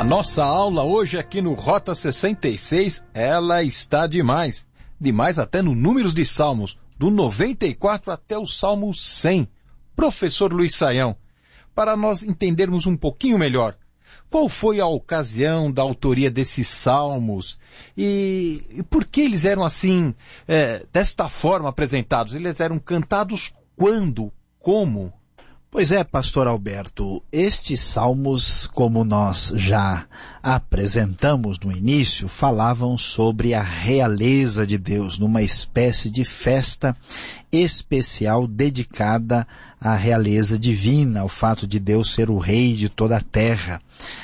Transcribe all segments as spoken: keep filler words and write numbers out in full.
A nossa aula hoje aqui no Rota sessenta e seis, ela está demais. Demais até no Números de Salmos, do noventa e quatro até o Salmo cem. Professor Luiz Saião, para nós entendermos um pouquinho melhor, qual foi a ocasião da autoria desses salmos e, e por que eles eram assim, é, desta forma apresentados? Eles eram cantados quando? Como? Pois é, pastor Alberto, estes salmos, como nós já apresentamos no início, falavam sobre a realeza de Deus, numa espécie de festa especial dedicada à realeza divina, ao fato de Deus ser o rei de toda a terra.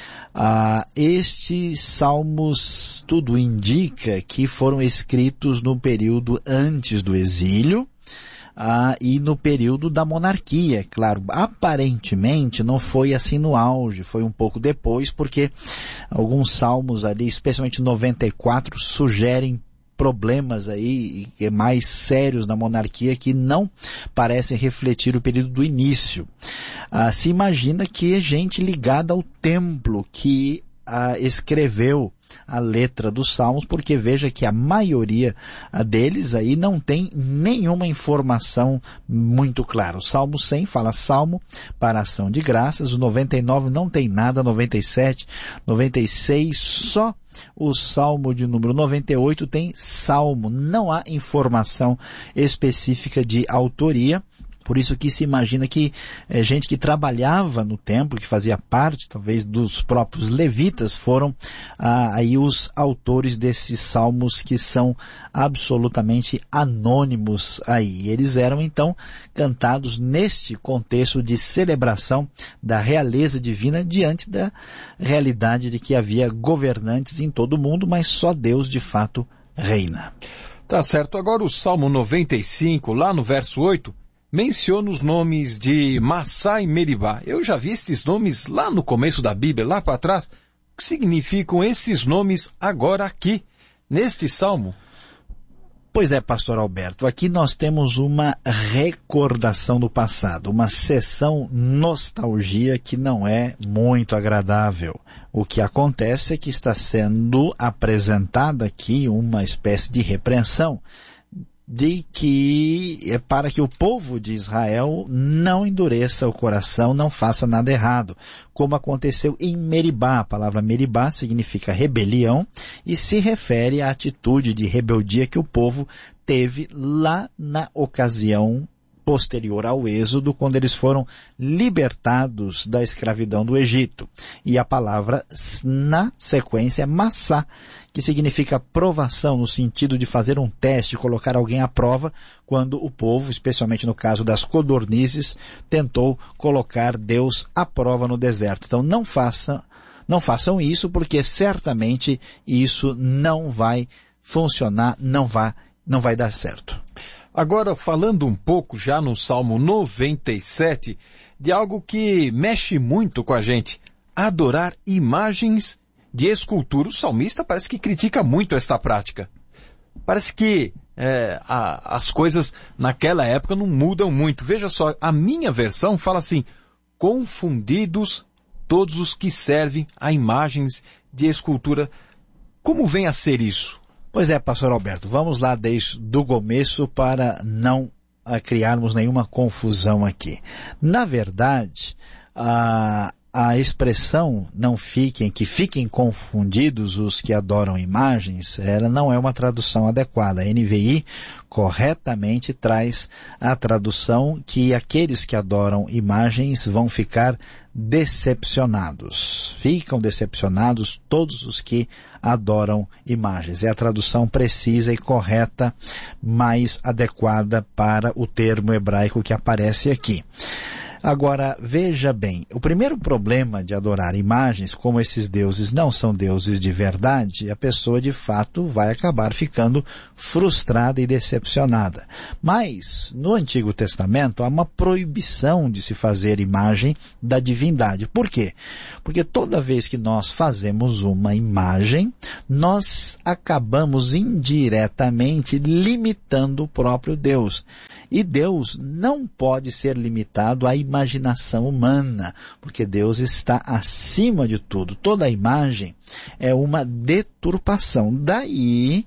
Ah, estes salmos, tudo indica que foram escritos no período antes do exílio, Ah, e no período da monarquia, claro, aparentemente não foi assim no auge, foi um pouco depois, porque alguns salmos ali, especialmente noventa e quatro, sugerem problemas aí mais sérios na monarquia que não parecem refletir o período do início. Ah, se imagina que é gente ligada ao templo que ah, escreveu a letra dos salmos, porque veja que a maioria deles aí não tem nenhuma informação muito clara. O Salmo cem fala salmo para ação de graças, o noventa e nove não tem nada, noventa e sete, noventa e seis, só o Salmo de número noventa e oito tem salmo, não há informação específica de autoria. Por isso que se imagina que é, gente que trabalhava no templo, que fazia parte talvez dos próprios levitas, foram ah, aí os autores desses salmos que são absolutamente anônimos aí. Eles eram então cantados neste contexto de celebração da realeza divina diante da realidade de que havia governantes em todo o mundo, mas só Deus de fato reina. Tá certo. Agora o Salmo noventa e cinco, lá no verso oito, menciona os nomes de Massá e Meribá. Eu já vi esses nomes lá no começo da Bíblia, lá para trás. O que significam esses nomes agora aqui, neste salmo? Pois é, pastor Alberto, aqui nós temos uma recordação do passado, uma sessão nostalgia que não é muito agradável. O que acontece é que está sendo apresentada aqui uma espécie de repreensão de que é para que o povo de Israel não endureça o coração, não faça nada errado, como aconteceu em Meribá. A palavra Meribá significa rebelião e se refere à atitude de rebeldia que o povo teve lá na ocasião posterior ao êxodo, quando eles foram libertados da escravidão do Egito. E a palavra na sequência é Massá, que significa provação, no sentido de fazer um teste, colocar alguém à prova, quando o povo, especialmente no caso das codornizes, tentou colocar Deus à prova no deserto. Então não façam, não façam isso, porque certamente isso não vai funcionar, não vai, não vai dar certo. Agora, falando um pouco já no Salmo noventa e sete, de algo que mexe muito com a gente, adorar imagens de escultura. O salmista parece que critica muito essa prática. Parece que é, a, as coisas naquela época não mudam muito. Veja só, a minha versão fala assim: confundidos todos os que servem a imagens de escultura. Como vem a ser isso? Pois é, pastor Alberto, vamos lá desde o começo para não a, criarmos nenhuma confusão aqui. Na verdade, a, a expressão não fiquem, que fiquem confundidos os que adoram imagens, ela não é uma tradução adequada. A N V I corretamente traz a tradução que aqueles que adoram imagens vão ficar decepcionados. Ficam decepcionados todos os que adoram imagens. É a tradução precisa e correta, mais adequada para o termo hebraico que aparece aqui. Agora, veja bem, o primeiro problema de adorar imagens, como esses deuses não são deuses de verdade, a pessoa de fato vai acabar ficando frustrada e decepcionada. Mas, no Antigo Testamento, há uma proibição de se fazer imagem da divindade. Por quê? Porque toda vez que nós fazemos uma imagem, nós acabamos indiretamente limitando o próprio Deus. E Deus não pode ser limitado a imagem imaginação humana, porque Deus está acima de tudo. Toda imagem é uma deturpação. Daí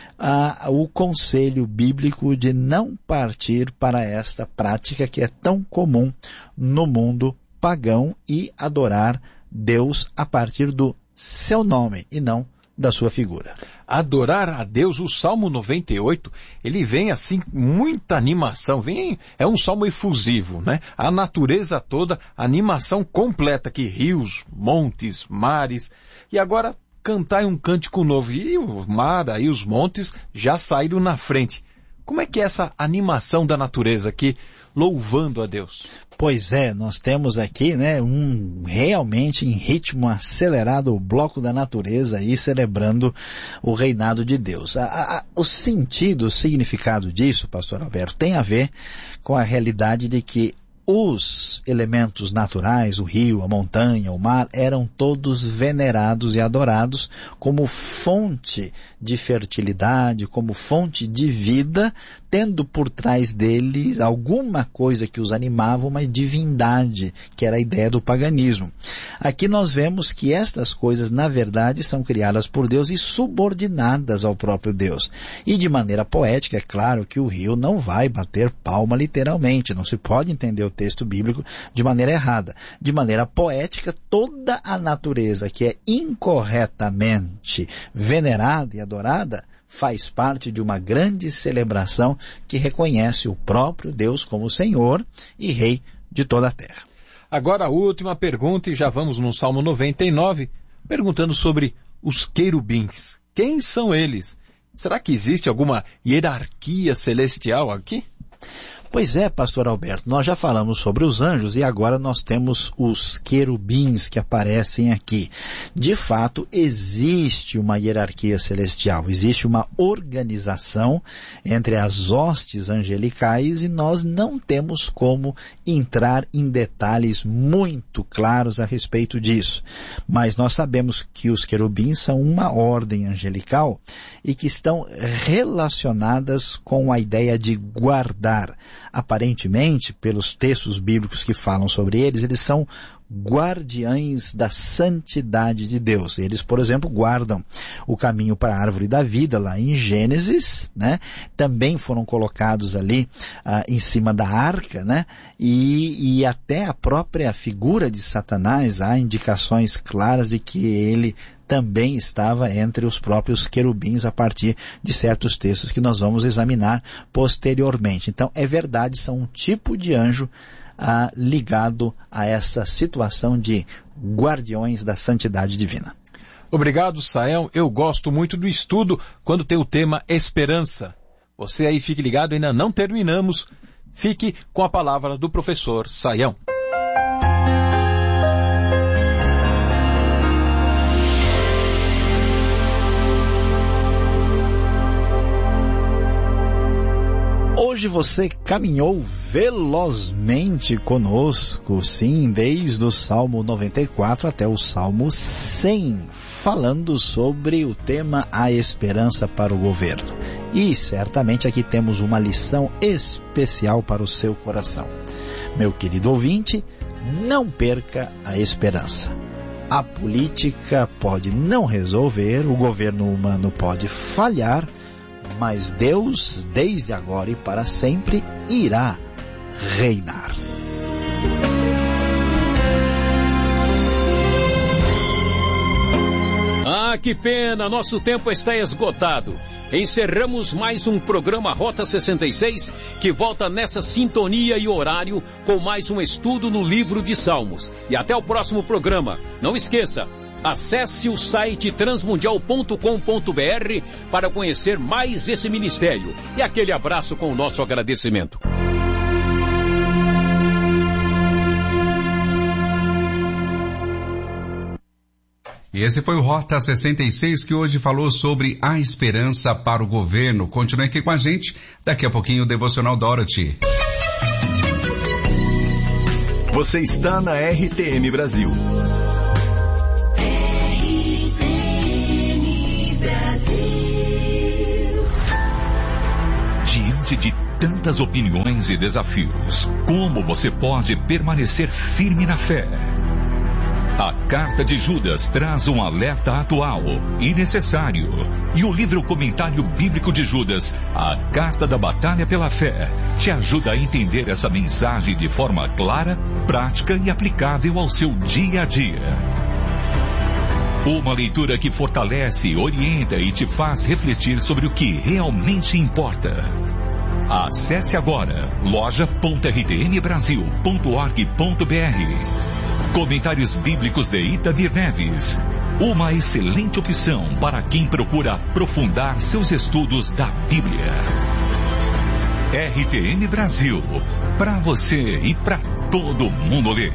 ah, o conselho bíblico de não partir para esta prática que é tão comum no mundo pagão e adorar Deus a partir do seu nome e não da sua figura. Adorar a Deus, o Salmo noventa e oito, ele vem assim, muita animação, vem, é um salmo efusivo, né? A natureza toda, animação completa, que rios, montes, mares, e agora cantai um cântico novo, e o mar, aí os montes já saíram na frente. Como é que é essa animação da natureza aqui, louvando a Deus? Pois é, nós temos aqui, né, um realmente em ritmo acelerado o bloco da natureza aí celebrando o reinado de Deus. A, a, o sentido, o significado disso, pastor Alberto, tem a ver com a realidade de que os elementos naturais, o rio, a montanha, o mar, eram todos venerados e adorados como fonte de fertilidade, como fonte de vida, tendo por trás deles alguma coisa que os animava, uma divindade, que era a ideia do paganismo. Aqui nós vemos que estas coisas, na verdade, são criadas por Deus e subordinadas ao próprio Deus. E de maneira poética, é claro que o rio não vai bater palma literalmente, não se pode entender o texto bíblico de maneira errada. De maneira poética, toda a natureza que é incorretamente venerada e adorada faz parte de uma grande celebração que reconhece o próprio Deus como Senhor e Rei de toda a terra. Agora a última pergunta, e já vamos no Salmo noventa e nove, perguntando sobre os querubins. Quem são eles? Será que existe alguma hierarquia celestial aqui? Pois é, pastor Alberto, nós já falamos sobre os anjos e agora nós temos os querubins que aparecem aqui. De fato, existe uma hierarquia celestial, existe uma organização entre as hostes angelicais e nós não temos como entrar em detalhes muito claros a respeito disso. Mas nós sabemos que os querubins são uma ordem angelical e que estão relacionadas com a ideia de guardar. Aparentemente, pelos textos bíblicos que falam sobre eles, eles são guardiães da santidade de Deus. Eles, por exemplo, guardam o caminho para a árvore da vida, lá em Gênesis, né? Também foram colocados ali ah, em cima da arca, né? E, e até a própria figura de Satanás, há indicações claras de que ele também estava entre os próprios querubins a partir de certos textos que nós vamos examinar posteriormente. Então, é verdade, são um tipo de anjo ah, ligado a essa situação de guardiões da santidade divina. Obrigado, Saião. Eu gosto muito do estudo quando tem o tema esperança. Você aí fique ligado, ainda não terminamos. Fique com a palavra do professor Saião. Hoje você caminhou velozmente conosco, sim, desde o Salmo noventa e quatro até o Salmo cem, falando sobre o tema A Esperança para o Governo. E certamente aqui temos uma lição especial para o seu coração. Meu querido ouvinte, não perca a esperança. A política pode não resolver, o governo humano pode falhar, mas Deus, desde agora e para sempre, irá reinar. Ah, que pena, nosso tempo está esgotado. Encerramos mais um programa Rota sessenta e seis, que volta nessa sintonia e horário com mais um estudo no livro de Salmos. E até o próximo programa. Não esqueça, acesse o site transmundial ponto com ponto br para conhecer mais esse ministério. E aquele abraço com o nosso agradecimento. E esse foi o Rota sessenta e seis, que hoje falou sobre a esperança para o governo. Continue aqui com a gente. Daqui a pouquinho o Devocional Dorothy. Você está na R T M Brasil. R T M Brasil. Diante de tanta tantas opiniões e desafios. Como você pode permanecer firme na fé? A Carta de Judas traz um alerta atual e necessário. E o livro Comentário Bíblico de Judas, a Carta da Batalha pela Fé, te ajuda a entender essa mensagem de forma clara, prática e aplicável ao seu dia a dia. Uma leitura que fortalece, orienta e te faz refletir sobre o que realmente importa. Acesse agora loja ponto r t m brasil ponto org ponto b r. Comentários Bíblicos de Itamir Neves. Uma excelente opção para quem procura aprofundar seus estudos da Bíblia. R T M Brasil. Para você e para todo mundo ler.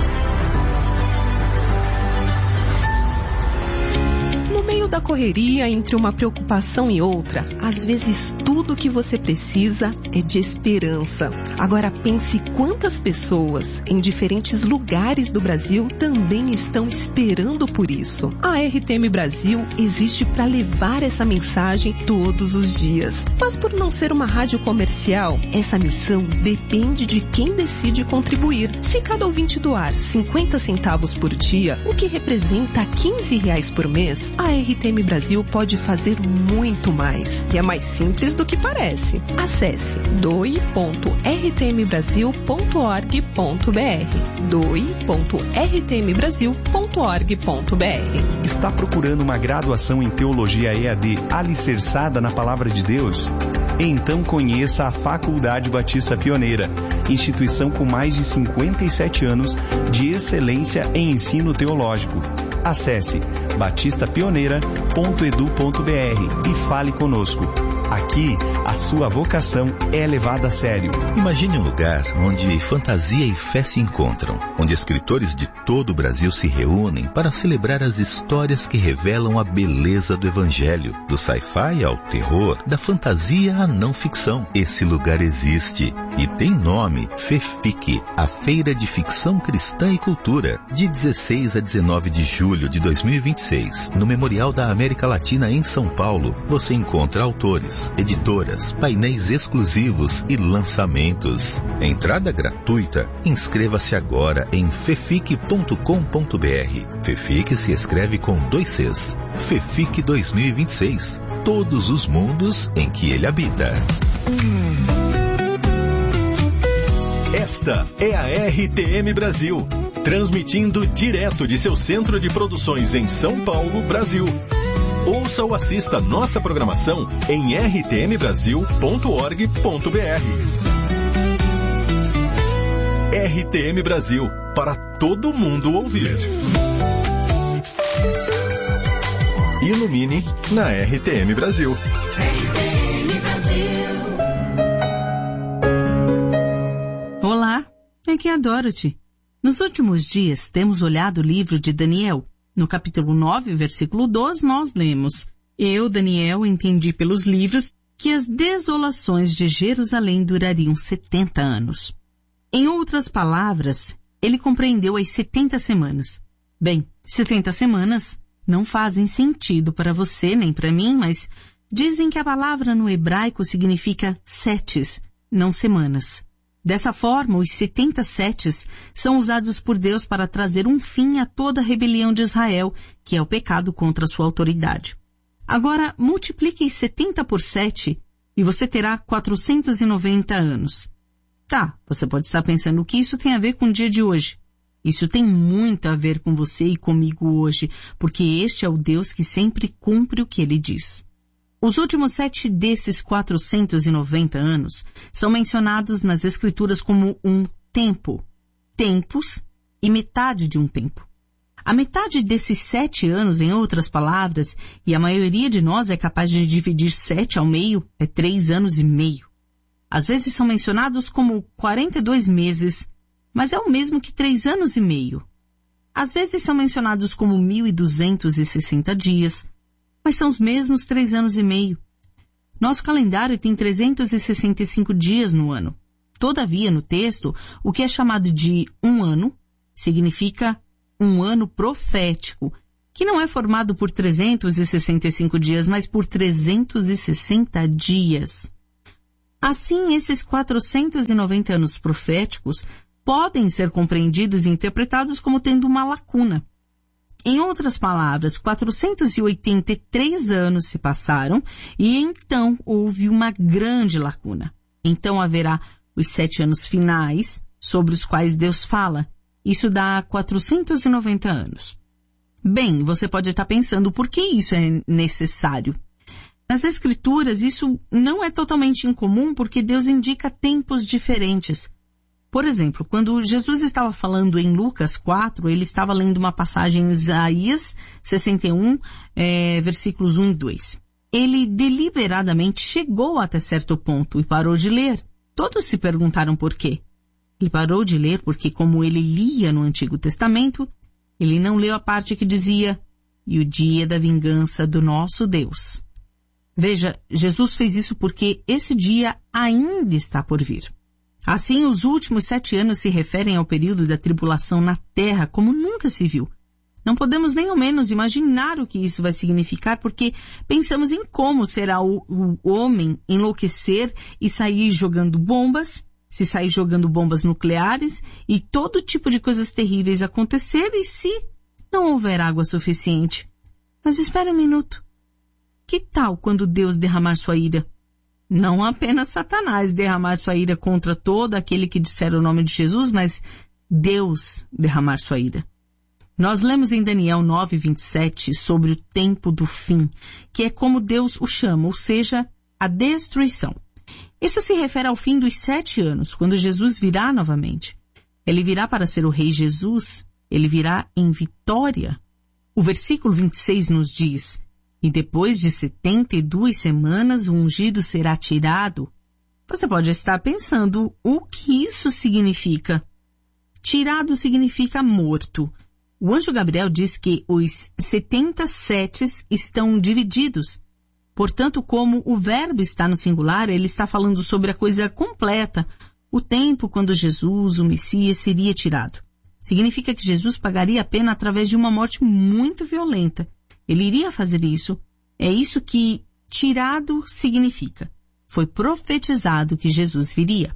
No meio da correria, entre uma preocupação e outra, às vezes tudo o que você precisa é de esperança. Agora pense quantas pessoas em diferentes lugares do Brasil também estão esperando por isso. A R T M Brasil existe para levar essa mensagem todos os dias. Mas por não ser uma rádio comercial, essa missão depende de quem decide contribuir. Se cada ouvinte doar cinquenta centavos por dia, o que representa quinze reais por mês, a R T M Brasil pode fazer muito mais. E é mais simples do que parece. Acesse doe ponto r t m brasil ponto org ponto b r. doe ponto r t m brasil ponto org ponto b r. Está procurando uma graduação em Teologia E A D alicerçada na Palavra de Deus? Então conheça a Faculdade Batista Pioneira, instituição com mais de cinquenta e sete anos de excelência em ensino teológico. Acesse batista pioneira ponto e d u ponto b r e fale conosco. Aqui, a sua vocação é levada a sério. Imagine um lugar onde fantasia e fé se encontram, onde escritores de todo o Brasil se reúnem para celebrar as histórias que revelam a beleza do Evangelho, do sci-fi ao terror, da fantasia à não ficção. Esse lugar existe e tem nome: FEFIC, a Feira de Ficção Cristã e Cultura, de dezesseis a dezenove de julho de dois mil e vinte e seis, no Memorial da América Latina em São Paulo. Você encontra autores, editoras, painéis exclusivos e lançamentos. Entrada gratuita. Inscreva-se agora em fefic ponto com ponto b r. FEFIC se escreve com dois Cs. FEFIC dois mil e vinte e seis. Todos os mundos em que ele habita. Esta é a R T M Brasil, transmitindo direto de seu centro de produções em São Paulo, Brasil. Ouça ou assista nossa programação em r t m brasil ponto org ponto b r. R T M Brasil, para todo mundo ouvir. Ilumine na R T M Brasil. Olá, aqui é a Dorothy. Nos últimos dias temos olhado o livro de Daniel. No capítulo nove, versículo doze, nós lemos: Eu, Daniel, entendi pelos livros que as desolações de Jerusalém durariam setenta anos. Em outras palavras, ele compreendeu as setenta semanas. Bem, setenta semanas não fazem sentido para você nem para mim, mas dizem que a palavra no hebraico significa setes, não semanas. Dessa forma, os setenta setes são usados por Deus para trazer um fim a toda a rebelião de Israel, que é o pecado contra a sua autoridade. Agora, multiplique setenta por sete e você terá quatrocentos e noventa anos. Tá, você pode estar pensando o que isso tem a ver com o dia de hoje. Isso tem muito a ver com você e comigo hoje, porque este é o Deus que sempre cumpre o que ele diz. Os últimos sete desses quatrocentos e noventa anos são mencionados nas Escrituras como um tempo, tempos e metade de um tempo. A metade desses sete anos, em outras palavras, e a maioria de nós é capaz de dividir sete ao meio, é três anos e meio. Às vezes são mencionados como quarenta e dois meses, mas é o mesmo que três anos e meio. Às vezes são mencionados como mil e duzentos e sessenta dias, mas são os mesmos três anos e meio. Nosso calendário tem trezentos e sessenta e cinco dias no ano. Todavia, no texto, o que é chamado de um ano significa um ano profético, que não é formado por trezentos e sessenta e cinco dias, mas por trezentos e sessenta dias. Assim, esses quatrocentos e noventa anos proféticos podem ser compreendidos e interpretados como tendo uma lacuna. Em outras palavras, quatrocentos e oitenta e três anos se passaram e então houve uma grande lacuna. Então haverá os sete anos finais sobre os quais Deus fala. Isso dá quatrocentos e noventa anos. Bem, você pode estar pensando por que isso é necessário. Nas Escrituras, isso não é totalmente incomum porque Deus indica tempos diferentes. Por exemplo, quando Jesus estava falando em Lucas quatro, ele estava lendo uma passagem em Isaías sessenta e um, é, versículos um e dois. Ele deliberadamente chegou até certo ponto e parou de ler. Todos se perguntaram por quê. Ele parou de ler porque, como ele lia no Antigo Testamento, ele não leu a parte que dizia, e o dia da vingança do nosso Deus. Veja, Jesus fez isso porque esse dia ainda está por vir. Assim, os últimos sete anos se referem ao período da tribulação na terra como nunca se viu. Não podemos nem ao menos imaginar o que isso vai significar porque pensamos em como será o, o homem enlouquecer e sair jogando bombas, se sair jogando bombas nucleares e todo tipo de coisas terríveis acontecer e se não houver água suficiente. Mas espere um minuto. Que tal quando Deus derramar sua ira? Não apenas Satanás derramar sua ira contra todo aquele que disser o nome de Jesus, mas Deus derramar sua ira. Nós lemos em Daniel nove, vinte e sete sobre o tempo do fim, que é como Deus o chama, ou seja, a destruição. Isso se refere ao fim dos sete anos, quando Jesus virá novamente. Ele virá para ser o Rei Jesus, ele virá em vitória. O versículo vinte e seis nos diz, e depois de setenta e duas semanas o ungido será tirado. Você pode estar pensando o que isso significa. Tirado significa morto. O anjo Gabriel diz que os setenta setes estão divididos. Portanto, como o verbo está no singular, ele está falando sobre a coisa completa, o tempo quando Jesus, o Messias, seria tirado. Significa que Jesus pagaria a pena através de uma morte muito violenta. Ele iria fazer isso. É isso que tirado significa. Foi profetizado que Jesus viria.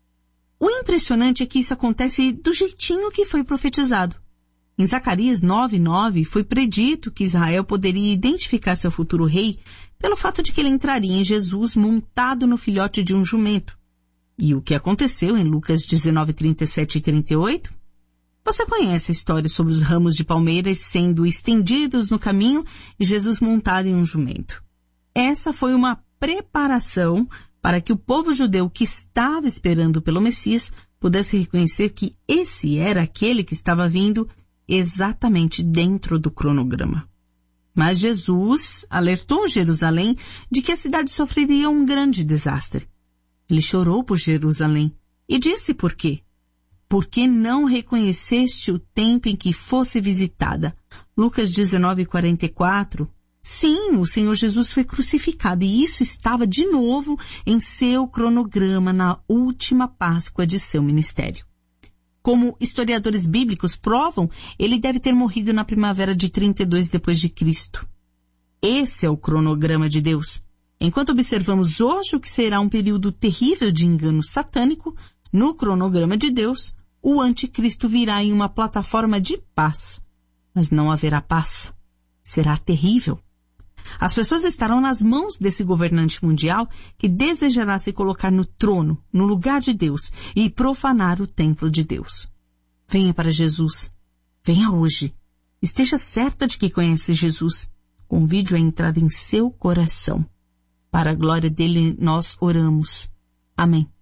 O impressionante é que isso acontece do jeitinho que foi profetizado. Em Zacarias nove, nove, foi predito que Israel poderia identificar seu futuro rei pelo fato de que ele entraria em Jesus montado no filhote de um jumento. E o que aconteceu em Lucas dezenove, trinta e sete e trinta e oito? Você conhece a história sobre os ramos de palmeiras sendo estendidos no caminho e Jesus montado em um jumento. Essa foi uma preparação para que o povo judeu que estava esperando pelo Messias pudesse reconhecer que esse era aquele que estava vindo exatamente dentro do cronograma. Mas Jesus alertou Jerusalém de que a cidade sofreria um grande desastre. Ele chorou por Jerusalém e disse por quê. Porque não reconheceste o tempo em que fosse visitada. Lucas dezenove, quarenta e quatro. Sim, o Senhor Jesus foi crucificado e isso estava de novo em seu cronograma na última Páscoa de seu ministério. Como historiadores bíblicos provam, ele deve ter morrido na primavera de trinta e dois depois de Cristo. Esse é o cronograma de Deus. Enquanto observamos hoje o que será um período terrível de engano satânico, no cronograma de Deus, o anticristo virá em uma plataforma de paz. Mas não haverá paz. Será terrível. As pessoas estarão nas mãos desse governante mundial que desejará se colocar no trono, no lugar de Deus, e profanar o templo de Deus. Venha para Jesus. Venha hoje. Esteja certa de que conhece Jesus. Convide-o a entrar em seu coração. Para a glória dele nós oramos. Amém.